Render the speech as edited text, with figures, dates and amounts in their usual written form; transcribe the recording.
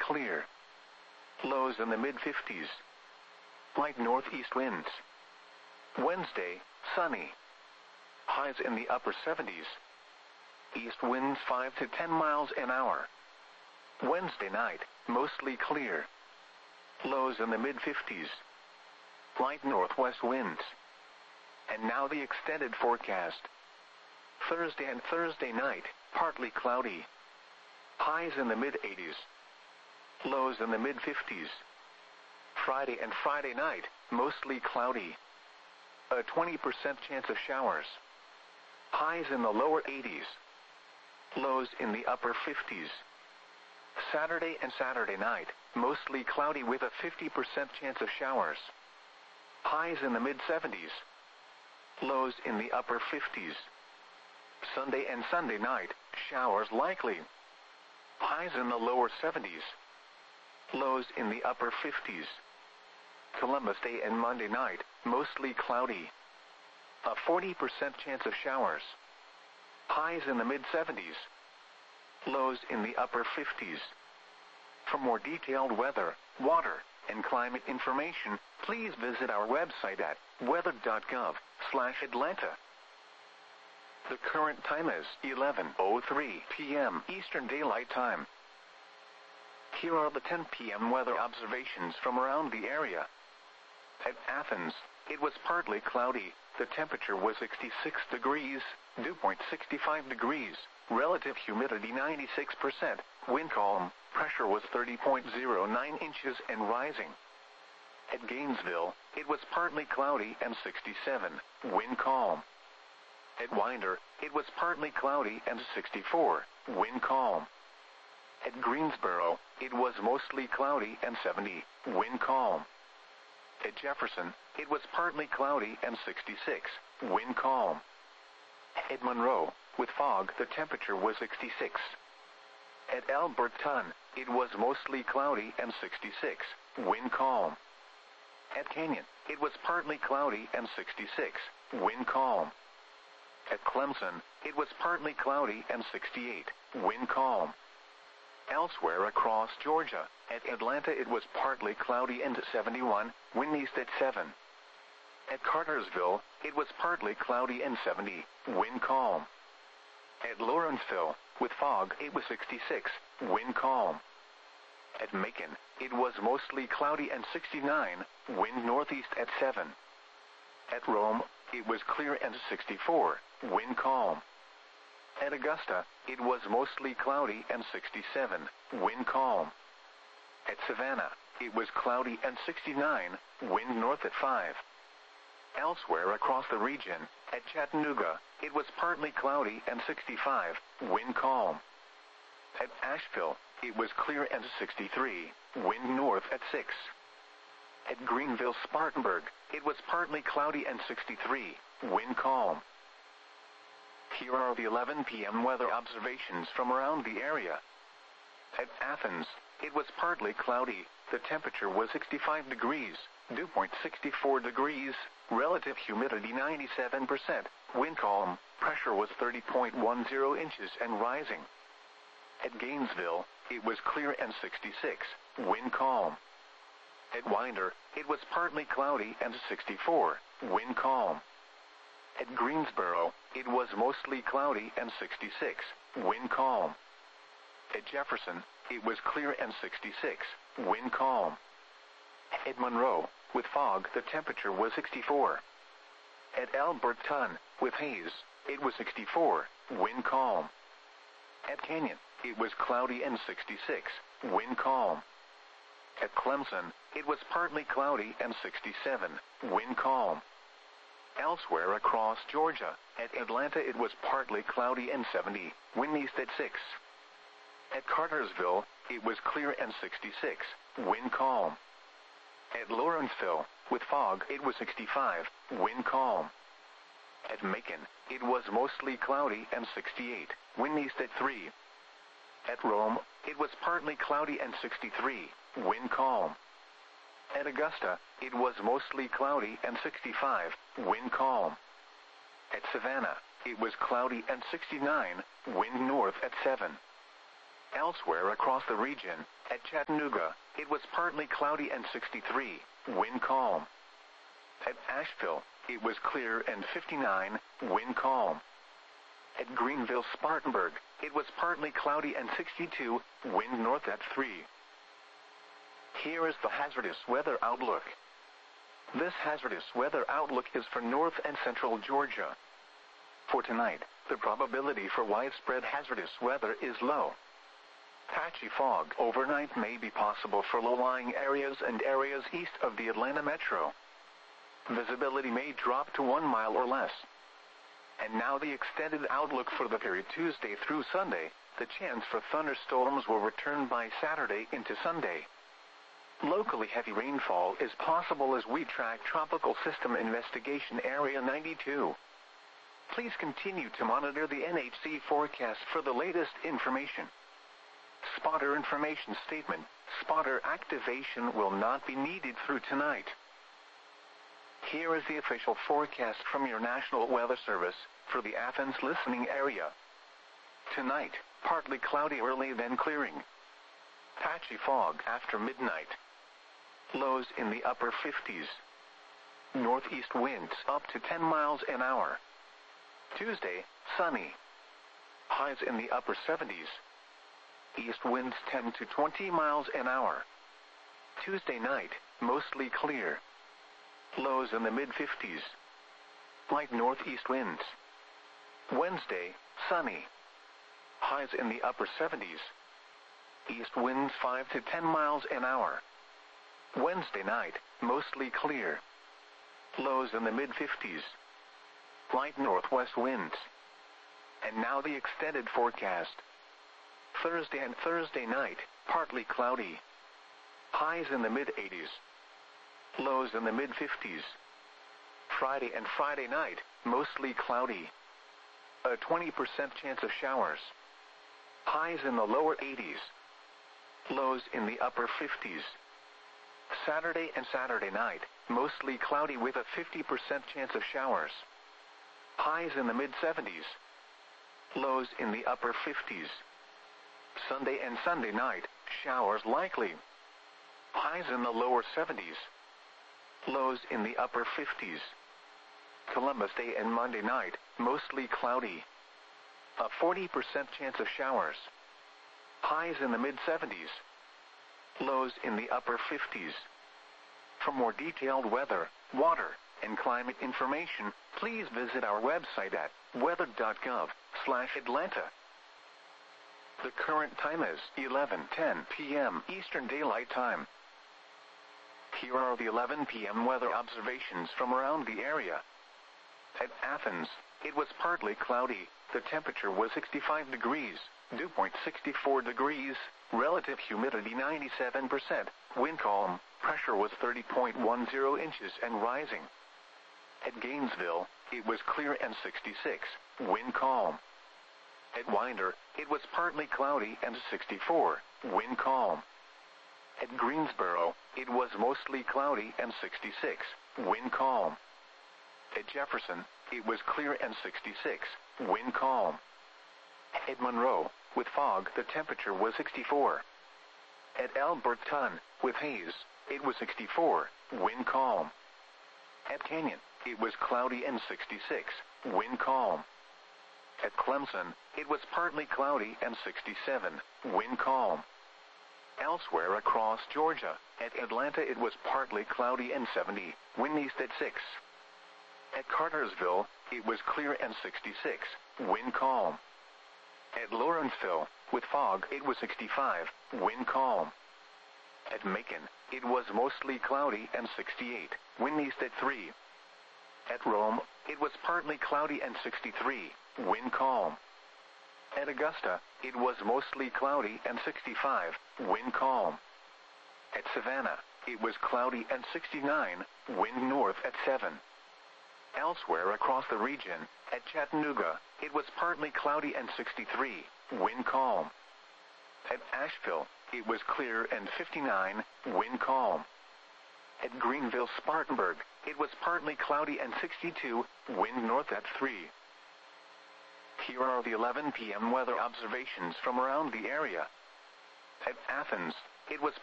clear. Lows in the mid-50s. Light northeast winds. Wednesday, sunny. Highs in the upper 70s. East winds 5 to 10 miles an hour. Wednesday night, mostly clear. Lows in the mid-50s. Light northwest winds. And now the extended forecast. Thursday and Thursday night, partly cloudy. Highs in the mid-80s. Lows in the mid-50s. Friday and Friday night, mostly cloudy. A 20% chance of showers. Highs in the lower 80s. Lows in the upper 50s. Saturday and Saturday night, mostly cloudy with a 50% chance of showers. Highs in the mid-70s. Lows in the upper 50s. Sunday and Sunday night, showers likely. Highs in the lower 70s. Lows in the upper 50s. Columbus Day and Monday night, mostly cloudy. A 40% chance of showers. Highs in the mid-70s. Lows in the upper 50s. For more detailed weather, water, and climate information, please visit our website at weather.gov/Atlanta. The current time is 11:03 p.m. Eastern Daylight Time. Here are the 10 p.m. weather observations from around the area. At Athens, it was partly cloudy. The temperature was 66 degrees, dew point 65 degrees, relative humidity 96%, wind calm, pressure was 30.09 inches and rising. At Gainesville, it was partly cloudy and 67, wind calm. At Winder, it was partly cloudy and 64, wind calm. At Greensboro, it was mostly cloudy and 70, wind calm. At Jefferson, it was partly cloudy and 66, wind calm. At Monroe, with fog, the temperature was 66. At Alberton, it was mostly cloudy and 66, wind calm. At Canyon, it was partly cloudy and 66, wind calm. At Clemson, it was partly cloudy and 68, wind calm. Elsewhere across Georgia, at Atlanta it was partly cloudy and 71, wind east at 7. At Cartersville, it was partly cloudy and 70, wind calm. At Lawrenceville, with fog, it was 66, wind calm. At Macon, it was mostly cloudy and 69, wind northeast at 7. At Rome, it was clear and 64, wind calm. At Augusta, it was mostly cloudy and 67, wind calm. At Savannah, it was cloudy and 69, wind north at 5. Elsewhere across the region, at Chattanooga, it was partly cloudy and 65, wind calm. At Asheville, it was clear and 63, wind north at 6. At Greenville-Spartanburg, it was partly cloudy and 63, wind calm. Here are the 11 p.m. weather observations from around the area. At Athens, it was partly cloudy. The temperature was 65 degrees, dew point 64 degrees, relative humidity 97%, wind calm, pressure was 30.10 inches and rising. At Gainesville, it was clear and 66, wind calm. At Winder, it was partly cloudy and 64, wind calm. At Greensboro, it was mostly cloudy and 66, wind calm. At Jefferson, it was clear and 66, wind calm. At Monroe, with fog, the temperature was 64. At Alberton, with haze, it was 64, wind calm. At Canyon, it was cloudy and 66, wind calm. At Clemson, it was partly cloudy and 67, wind calm. Elsewhere across Georgia, at Atlanta it was partly cloudy and 70, wind east at 6. At Cartersville, it was clear and 66, wind calm. At Lawrenceville, with fog, it was 65, wind calm. At Macon, it was mostly cloudy and 68, wind east at 3. At Rome, it was partly cloudy and 63, wind calm. At Augusta, it was mostly cloudy and 65, wind calm. At Savannah, it was cloudy and 69, wind north at 7. Elsewhere across the region, At Chattanooga, it was partly cloudy and 63, wind calm. At Asheville, it was clear and 59, wind calm. At Greenville-Spartanburg, it was partly cloudy and 62, wind north at 3. Here is the hazardous weather outlook. This hazardous weather outlook is for north and central Georgia. For tonight, the probability for widespread hazardous weather is low. Patchy fog overnight may be possible for low-lying areas and areas east of the Atlanta metro. Visibility may drop to 1 mile or less. And now the extended outlook for the period Tuesday through Sunday. The chance for thunderstorms will return by Saturday into Sunday. Locally heavy rainfall is possible as we track Tropical System Investigation Area 92. Please continue to monitor the NHC forecast for the latest information. Spotter information statement. Spotter activation will not be needed through tonight. Here is the official forecast from your National Weather Service for the Athens listening area. Tonight, partly cloudy early then clearing. Patchy fog after midnight. Lows in the upper 50s. Northeast winds up to 10 miles an hour. Tuesday, sunny. Highs in the upper 70s. East winds 10 to 20 miles an hour. Tuesday night, mostly clear. Lows in the mid-50s. Light northeast winds. Wednesday, sunny. Highs in the upper 70s. East winds 5 to 10 miles an hour. Wednesday night, mostly clear. Lows in the mid-50s. Light northwest winds. And now the extended forecast. Thursday and Thursday night, partly cloudy. Highs in the mid-80s. Lows in the mid-50s. Friday and Friday night, mostly cloudy. A 20% chance of showers. Highs in the lower 80s. Lows in the upper 50s. Saturday and Saturday night, mostly cloudy with a 50% chance of showers. Highs in the mid-70s. Lows in the upper 50s. Sunday and Sunday night, showers likely. Highs in the lower 70s. Lows in the upper 50s. Columbus Day and Monday night, mostly cloudy. A 40% chance of showers. Highs in the mid-70s. Lows in the upper 50s. For more detailed weather, water, and climate information, please visit our website at weather.gov/Atlanta. The current time is 11:10 p.m. Eastern Daylight Time. Here are the 11 p.m. weather observations from around the area. At Athens, it was partly cloudy. The temperature was 65 degrees, dew point 64 degrees, relative humidity 97%, wind calm, pressure was 30.10 inches and rising. At Gainesville, it was clear and 66, wind calm. At Winder, it was partly cloudy and 64, wind calm. At Greensboro, it was mostly cloudy and 66, wind calm. At Jefferson, it was clear and 66, wind calm. At Monroe, with fog, the temperature was 64. At Alberton, with haze, it was 64, wind calm. At Canyon, it was cloudy and 66, wind calm. At Clemson, it was partly cloudy and 67, wind calm. Elsewhere across Georgia, at Atlanta it was partly cloudy and 70, wind east at 6. At Cartersville, it was clear and 66, wind calm. At Lawrenceville, with fog, it was 65, wind calm. At Macon, it was mostly cloudy and 68, wind east at 3. At Rome, it was partly cloudy and 63, wind calm. At Augusta, it was mostly cloudy and 65, wind calm. At Savannah, it was cloudy and 69, wind north at 7. Elsewhere across the region, at Chattanooga, it was partly cloudy and 63, wind calm. At Asheville, it was clear and 59, wind calm. At Greenville-Spartanburg, it was partly cloudy and 62, wind north at 3. Here are the 11 p.m. weather observations from around the area. At Athens, It was